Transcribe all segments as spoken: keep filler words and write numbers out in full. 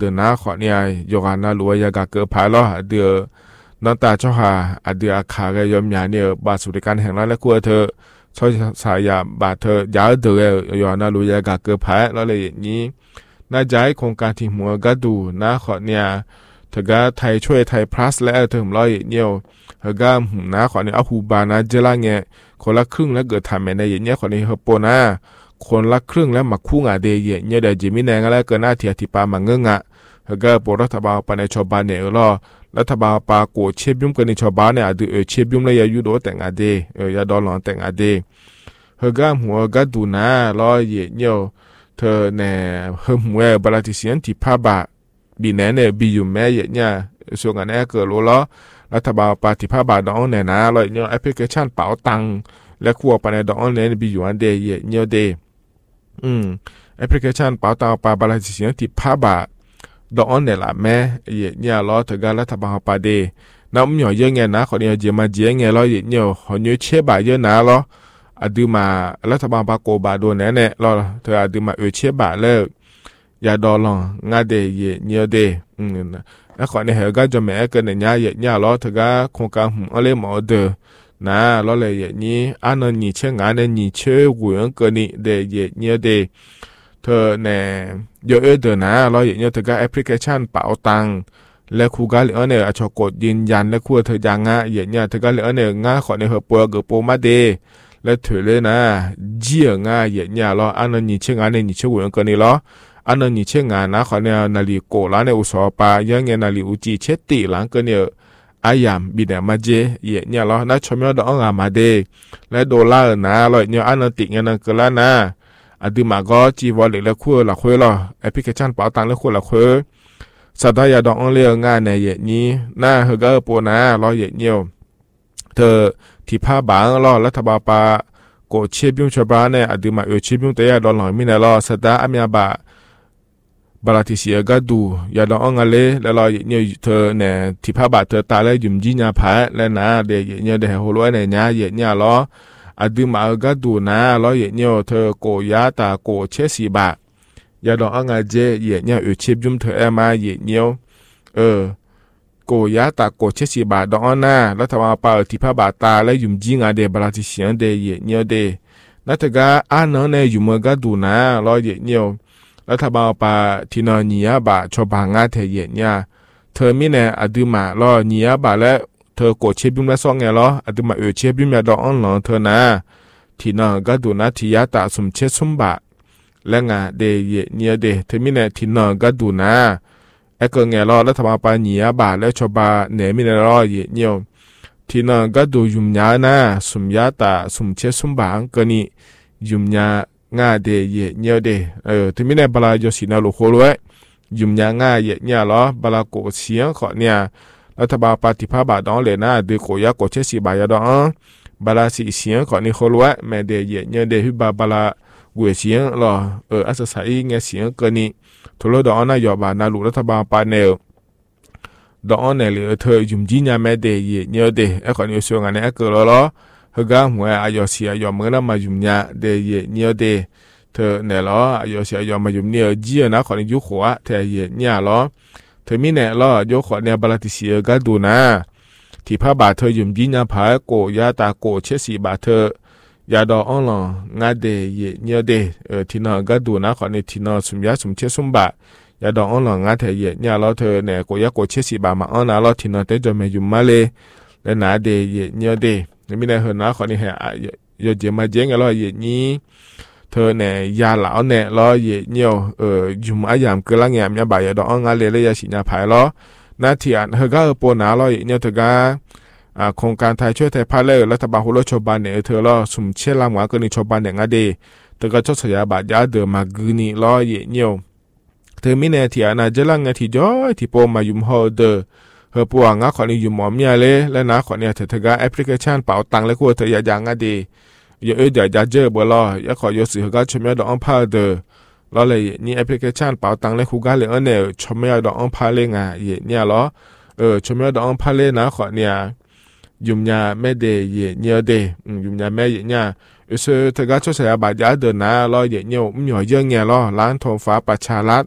ดือนหน้าขอเนี่ยยกานาลัวยากาเกิดภายล้อเดือนนตาเจ้าหาอเดืออาคาเกยอมยาเนี่ยบาสุริการแห่งนั้นและกลัวเธอชอยสายาบาเธอยาเดือยอนาลัวยากาเกิดภายแล้วเลยอย่างนี้น่าจะให้โครงการที่หัวก็ดูนะขอเนี่ยเธอก็ไทยช่วยไทยพลัสและเธอผมร้อยเนี่ยเธอก็หุ่นนะขอเนี่ยเอาหูบานะเจล่าเงี้ยคนละครึ่งแล้วเกิดทำในอย่างเงี้ยขอเนี่ยเฮปโปนะคนละครึ่งแล้วมาคู่งาเดียเนี่ยเดี๋ยวจิมิแนงแล้วเกิดหน้าเทียที่ปามาเงงอ่ะเฮก็ปรัฐบาลปในชาวบ้านเนี่ยรอรัฐบาลปาโกเชบิมกันในชาวบ้านเนี่ยดูเอเชบิมเลยยูโดแต่งอาเดเออยาดอลลอนแต่งอาเดเฮก็หัวก็ดูนะรอเยเนี่ยเธอเนี่ยเฮหัวบราติเซียนที่พาบะบีแนเนี่ยบีอยู่แม่เนี่ยส่วนอันนี้เกิดรู้แล้วรัฐบาลปาที่พาบะดองเนี่ยนะรอเนี่ยแอปพลิเคชันเป๋าตังและขั้วปในดองเนี่ยบีอยู่อันเดียเนี่ยเดอืมแอปพลิเคชันเป๋าตังปาบราติเซียนที่พาบะดองเนี่ยละแม่เนี่ยรอถึงการรัฐบาลปาเดน้ำหน่อยเยอะเงี้ยนะขอเนี่ยเจมาเจียงเงี้ยรอเนี่ยขอเนี่ยเชื่อบะเยอะนะรออดีมารัฐบาลปาโกบาโดนแน่เนี่ยรอเธออดีมาเอเชื่อบะเลิกยาดอลลองงาเดยเนี่ยเดอืมแล้วขอเนี่ยก็จะแม่กันเนี่ยเนี่ยเนี่ยรอถึงการโครงการหุ่นอะไรหมอเดอนะรอเลยอย่างนี้อันนั้นนี่เชื่องานเนี่ยนี่เชื่อหุ่นกันนี่เดยเนี่ยเดเธอเนี่ยเยอะเดินนะเราอย่างเงี้ยเธอก็แอปพลิเคชันเป๋าตังและครูก็เลยเนี่ยชกดยืนยันและครูเธอยังง่ะอย่างเงี้ยเธอก็เลยเนี่ยง่ะขอในเฮปัวกับโปมาเดและถือเลยนะเจี๋ยง่ะอย่างเงี้ยเราอันนั้นนี่เชื่องานเนี่ยนี่เชื่อหุ่นกันนี่เหรออันนั้นนี่เชื่องานนะขอเนี่ยนาลีโกล้านในอุตสาหปายังเงี้ยนาลีอุจิเชติหลังกันเนี่ยอายามบิดามาเจอย่างเงี้ยเราน่าชมยอดองามาเดและดอลลาร์นะเราเนี่ยอันนั้นติเงี้ยนั่นก็แล้วนะอดีมาก็จีวอลเล็กและคู่หลักคุยหรอแอปพลิเคชันเป๋าตังและคู่หลักคุยสัตยาดองเลี้ยงงานในเย็นนี้หน้าเฮก็ปวนะรอเย็นเยี่ยวเธอที่ผ้าบางรอรัฐบาลปาโกเชียบิมชบาเนี่ยอดีมาเอเชียบิมเตยดอนหลอยมินาลอสัตอามียบะบาราติเสียก็ดูยาดองอะไรแล้วรอเย็นเยี่ยวเธอเนี่ยที่ผ้าบาเธอตาและยุ่มจีน่าผาและนะเดี๋ยวเย็นเยี่ยวเดี๋ยวหัวร้อยเนี่ยเนี่ยเย็นเนี่ยรออดีมาก็ดูนะรอเย็นเยี่ยวเธอโกยาตาโกเชสีบะยาดองอะไรเจเย็นเนี่ยเอเชียบิมเธอเอมาเย็นเยี่ยวเออโกยาตาโกเชสีบาดอนน่ารัฐบาลปาที่พาบาตาและยุ่มจิงอาเดบราติเซียนเดเยเนียวเดนัตกาอันนั้นเนี่ยยุ่มก็ดูนะรอเยเนียวรัฐบาลปาที่นอนียบาชบางาเทเยเนี่ยเธอมีเนี่ยอดีมารอนียบาและเธอโกเชบิมและซองไงรออดีมาเอเชบิมยาดอนหลงเธอนะที่นอก็ดูนะที่ยาตาสมเชสุมบะและงาเดเยเนียวเดเธอมีเนี่ยที่นอก็ดูนะไอ้เกิงเงรอรัฐบาลปานียบาและชบาเนมินรอเยเนียวที่นั่นก็ดูยุ่มยานะสุมยาตาสุมเชสุมบางก็นี่ยุ่มยางาเดเยเนียวเดเออที่มีในบาลายศินาลุโคลวยยุ่มยางาเยเนียรอบาลาโกเสียงขอเนี่ยรัฐบาลปฏิภาบาดองเลนะเดโกยาโกเชสิบายาดองบาลาสีเสียงขอนี่โคลวยแม่เดเยเนียวเดฮิบาบาลาเวเสียงรอเอออาศัยเงเสียงก็นี่ทุลดอนนายอบานาลุรัฐบาลปาเนลดอนเนลเธอยุ่มจีน่าแม่เดยเนียวเดไอ้คนอยู่ส่วนงานไอ้เกิดแล้วเฮก้าหัวอายอเสียยอมเมื่อนั้นมายุ่มยาเดยเนียวเดเธอเนลอายอเสียยอมมายุ่มเนียวจีนะคนยุขวะเธอเยเนี่ยล้อเธอมีเนลอยกขอเนี่ยบาลติเสียก็ดูนะที่พระบาทเธอยุ่มจีน่าผาโกยาตาโกเชสีบาเธอยาดออ่อนหลงงาเดยเนียวเดเออที่นอก็ดูนะขอเนี่ยที่นอสุมยาสุมเชสุมบะยาดองอ่อนหลังงาเทเยเนี่ยเราเธอเนี่ยกูอยากกูเชื่อสิบามาอ่อนนะเราที่นอนเตจไม่ยุ่มมาเลยและหนาเดยเนี่ยเดไม่มีอะไรเหรอนะขอนี่เหรอยอดเจมาเจ๊งกันเราเยนี้เธอเนี่ยยาเหลาเนี่ยเราเยเนี่ยเออยุ่มอายามเกลังยามยาบ่ายยาดองงาเลยเลยยาสิญาภายเราหน้าที่อันเฮก็เออปนหนาเราเนี่ยเธอก็อ่าโครงการไทยช่วยไทยพาเลยรัฐบาลหัวโลชาวบ้านเนี่ยเธอเราสุ่มเชื่อลำหวังกันในชาวบ้านเนี่ยงาเดเธอก็ชดเชยบาดยาเดิมมากืนนี่เราเยเนี่ยเธอมีแนวที่อาณาเจริญงานที่ย่อยที่พอมายุ่มหัวเดอเฮปัวงาขอนี้ยุ่มหมอมยาเลยและนะขอเนี่ยเธอเธอก็แอปพลิเคชันเป๋าตังและกูเธออยากงานดีอย่าเออเดี๋ยวจะเจอบ่รออย่าขอยศเฮก็ชมยอดดอกพาเดอแล้วเลยนี่แอปพลิเคชันเป๋าตังและกูก็เลยเออเนี่ยชมยอดดอกพาเลยงาเนี่ยล้อเออชมยอดดอกพาเลยนะขอเนี่ยยุ่มยาแม่เดยเนี่ยเดยุ่มยาแม่เนี่ยเออเธอก็ชดเชยบาดยาเดินนะล้อเนี่ยเนี่ยไม่หย่อเยอะเงี้ยล้อร้านทองฟ้าประชารัฐ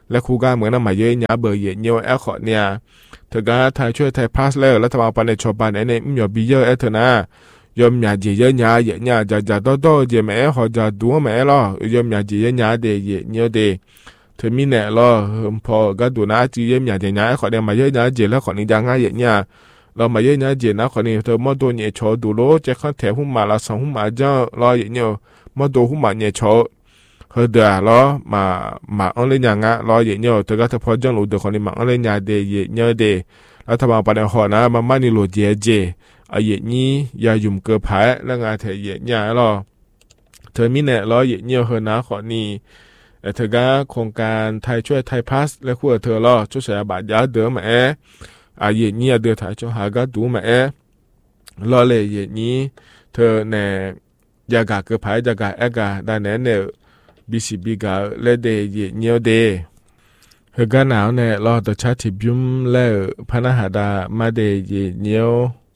และครูการเหมือนน้ำมาเยอะเนี่ยเบอร์เยอะเนี่ยแอลขอเนี่ยเธอก็ไทยช่วยไทยพาสแล้วรัฐบาลปันในชาวบ้านในเนี่ยไม่ยอมบีเยอะเอเธอนะยอมอย่าเจียเนาะเยอะเนี่ยจะจะโตโตเจียแม่เขาจะดูแม่ล่ะยอมอย่าเจียเนาะเดย์เยอะเนี่ยเดย์เธอมีเนี่ยล่ะพอก็ดูนะจียอมอย่าเจียเนาะขอเนี่ยมาเยอะเนาะเจียแล้วขอนี่จะง่ายเยอะเนี่ยเรามาเยอะเนาะเจียนะขอนี่เธอมาตัวเนี่ยชอดูโลจะข้าแถวหุ่มมาละสองหุ่มมาเจ้ารอเยอะเนี่ยมาตัวหุ่มมาเนี่ยชอเฮเดอร์ล้อมามาอันเล่นยังอ่ะล้อเยอะเนี่ยแต่ก็ถ้าพอจังหลุดเดี๋ยวคนนี้มาอันเล่นยังเดย์เยอะเนี่ยเดย์รัฐบาลปันในหอนะมามันนี่หลุดเจเจอาเยอะนี้อย่ายุ่มเกินไปแล้วงานเธอเยอะเนี่ยล้อเธอมีเนี่ยล้อเยอะเนี่ยเฮนะขอนี่เธอก็โครงการไทยช่วยไทยพาสและคู่เธอล้อช่วยเสียบาทยาเดิมแม่อาเยอะเนี่ยเดือดถ่ายช่วยหาก็ดูแม่ล้อเลยเยอะนี้เธอเนี่ยอยากเกินไปอยากเอกาได้แน่เนี่ยบิสิบิกาเลเดเยเนียวเดเฮกันหนาวเนี่ยรอตัวชาติบิมแล้วพนักหาดามาเดเยเนียว